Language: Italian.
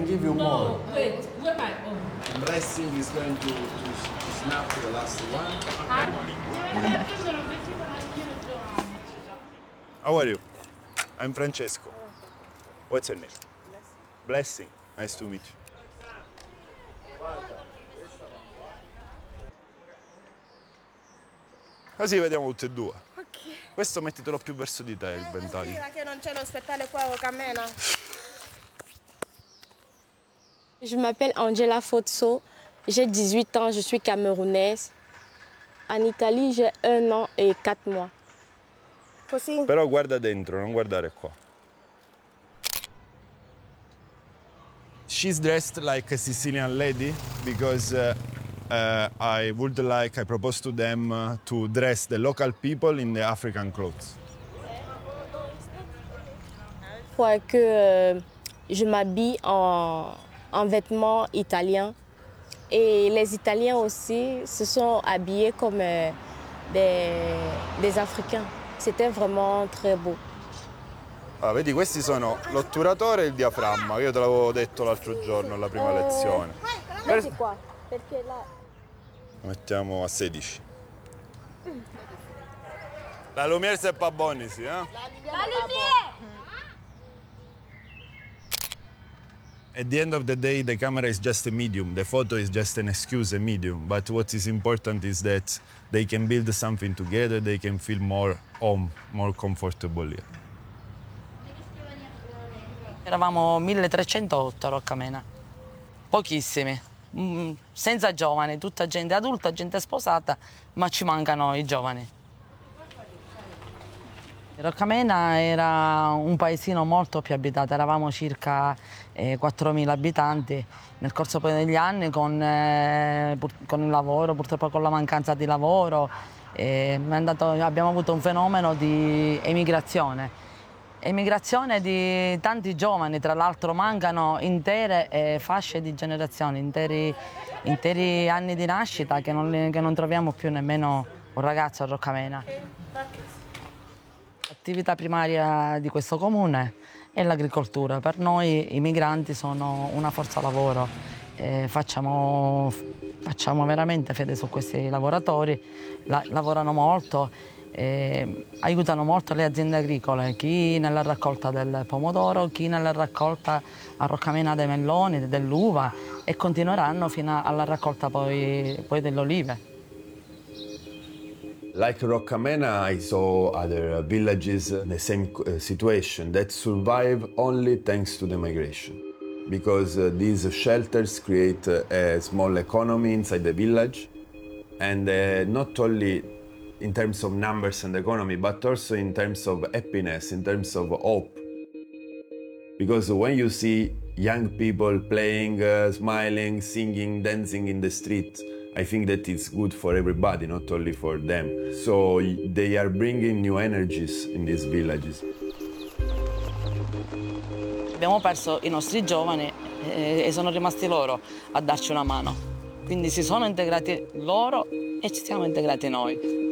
give you more. Wait, where my own? Blessing is going to snap the last one. How are you? I'm Francesco. What's your name? Blessing. Nice to meet you. Così vediamo tutte e due. Ok. Questo mettitelo più verso di te, il ventaglio. Che non c'è l'ospedale qua a Camena. Je m'appelle Angela Fotso, j'ai 18 ans, je suis camerounaise. En Italie, j'ai 1 an et 4 mois. Così? Però guarda dentro, non guardare qua. She's dressed like a Sicilian lady because I propose to them to dress the local people in the African clothes. Pour que je m'habille en vêtements italiens. Et les Italiens aussi se sont habillés comme des Africains. C'était vraiment très beau. Allora, vedi, questi sono l'otturatore e il diaframma. Io te l'avevo detto l'altro giorno alla prima lezione. Metti qua, perché là... Lo mettiamo a 16. La lumière c'est pas bonne ici, hein? La lumière! At the end of the day, the camera is just a medium. The photo is just an excuse, a medium. But what is important is that they can build something together, they can feel more home, more comfortable here. Eravamo 1308 a Roccamena, pochissimi, senza giovani, tutta gente adulta, gente sposata, ma ci mancano i giovani. Roccamena era un paesino molto più abitato, eravamo circa 4.000 abitanti. Nel corso poi degli anni con il lavoro, purtroppo con la mancanza di lavoro, abbiamo avuto un fenomeno di emigrazione. Emigrazione di tanti giovani, tra l'altro mancano intere fasce di generazioni, interi anni di nascita che non troviamo più nemmeno un ragazzo a Roccamena. L'attività primaria di questo comune è l'agricoltura. Per noi i migranti sono una forza lavoro. Facciamo veramente fede su questi lavoratori, lavorano molto, aiutano molto le aziende agricole, chi nella raccolta del pomodoro, chi nella raccolta a Roccamena dei meloni, dell'uva, e continueranno fino alla raccolta poi delle olive. Like Roccamena, I saw other villages in the same situation that survive only thanks to the migration. Because these shelters create a small economy inside the village, and not only in terms of numbers and economy, but also in terms of happiness, in terms of hope. Because when you see young people playing, smiling, singing, dancing in the street, I think that it's good for everybody, not only for them. So they are bringing new energies in these villages. Abbiamo perso i nostri giovani e sono rimasti loro a darci una mano. Quindi si sono integrati loro e ci siamo integrati noi.